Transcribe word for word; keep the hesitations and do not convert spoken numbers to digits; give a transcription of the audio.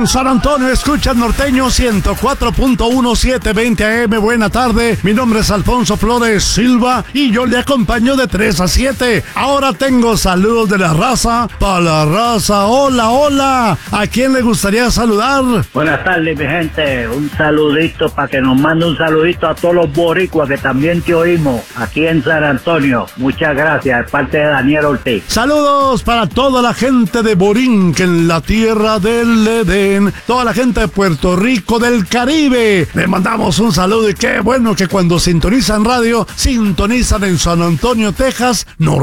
en San Antonio, escucha Norteño ciento cuatro punto uno, setecientos veinte A M. Buena tarde, mi nombre es Alfonso Flores Silva y yo le acompaño de tres a siete. Ahora tengo saludos de la raza, para la raza. Hola, hola, ¿a quién le gustaría saludar? Buenas tardes, mi gente, un saludito para que nos mande un saludito a todos los boricuas que también te oímos aquí en San Antonio. Muchas gracias, de parte de Daniel Ortiz. Saludos para toda la gente de Borinque en la tierra del Edén, toda la gente de Puerto Rico, del Caribe. Le mandamos un saludo y qué bueno que cuando sintonizan radio, sintonizan en San Antonio, Texas, nos